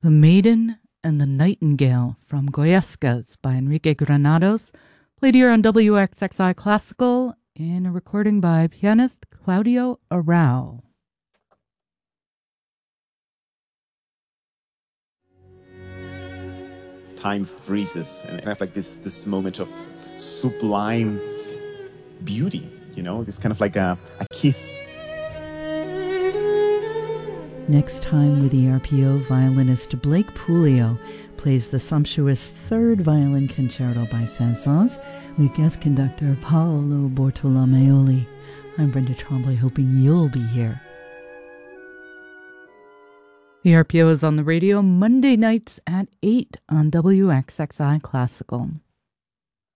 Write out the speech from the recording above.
The Maiden and the Nightingale from Goyescas by Enrique Granados, played here on WXXI Classical in a recording by pianist Claudio Arrau. Time freezes and I have like this moment of sublime beauty, you know, it's kind of like a kiss. Next time with ERPO, violinist Blake Puleo plays the sumptuous third violin concerto by Saint-Saëns with guest conductor Paolo Bortolomeoli. I'm Brenda Tremblay, hoping you'll be here. ERPO is on the radio Monday nights at 8 on WXXI Classical.